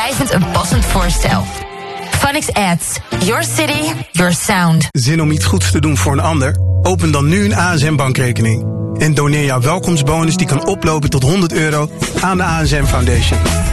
blijvend een passend voorstel. Phonics Ads. Your city, your sound. Zin om iets goeds te doen voor een ander? Open dan nu een ASM-bankrekening. En doneer jouw welkomstbonus die kan oplopen tot €100 aan de ASM Foundation.